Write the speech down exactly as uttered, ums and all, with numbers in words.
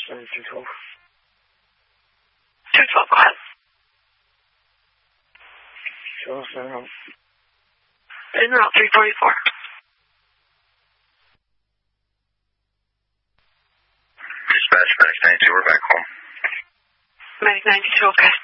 two twelve. two twelve, go ahead. twelve, seven, home. In route three forty-four. Dispatch, Medic ninety-two, we're back home. Medic ninety-two, okay.